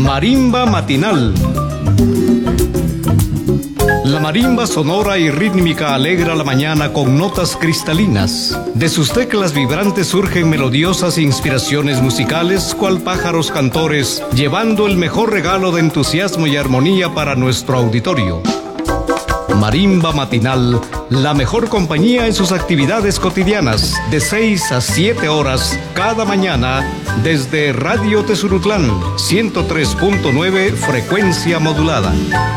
Marimba matinal. La marimba sonora y rítmica alegra la mañana con notas cristalinas. De sus teclas vibrantes surgen melodiosas inspiraciones musicales, cual pájaros cantores, llevando el mejor regalo de entusiasmo y armonía para nuestro auditorio. Marimba matinal, la mejor compañía en sus actividades cotidianas, de 6 a 7 horas cada mañana, desde Radio Tezulutlán, 103.9 frecuencia modulada.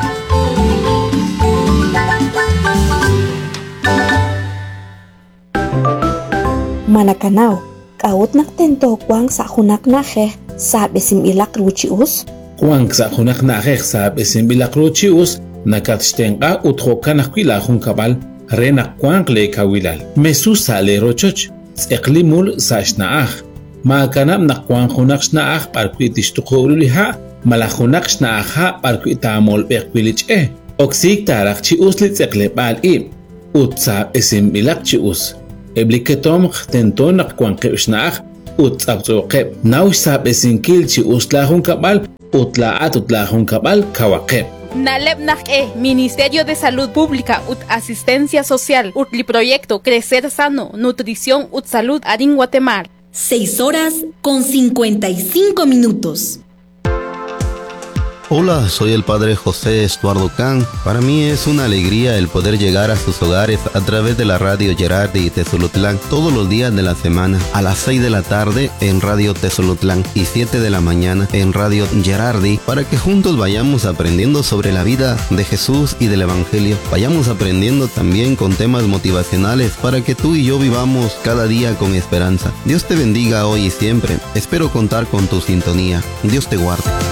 Manakanao, kaut naktento kwang sa hunak nahe, sabi similak ruchius? Kwang sa hunak nahe, sabi similak ruchius, nakatstenga uthokanakila hunkabal, renak kwang le kawilal. Mesusa le rochoch, eklimul sa shnaah. Makanam nakwang hunak shnaah parkuitishtukuliha, malahunak shnaah parkuitamol bekwilich Oksik tarak chius litzeklepal utsa similak chius. Ebliketom tenton nakwan qibshnaq utsabzoqeb naw sab esinkil chi uslahun kabal utlahun kabal kawaqeb Nalebnaq Ministerio de Salud Pública ut Asistencia Social utli proyecto Crecer Sano Nutrición ut Salud Arin Guatemala. 6:55. Hola, soy el padre José Estuardo Can. Para mí es una alegría el poder llegar a sus hogares a través de la radio Gerardi y Tezulutlán todos los días de la semana, a las 6 de la tarde en Radio Tezulutlán y 7 de la mañana en Radio Gerardi, para que juntos vayamos aprendiendo sobre la vida de Jesús y del Evangelio. Vayamos aprendiendo también con temas motivacionales para que tú y yo vivamos cada día con esperanza. Dios te bendiga hoy y siempre. Espero contar con tu sintonía. Dios te guarde.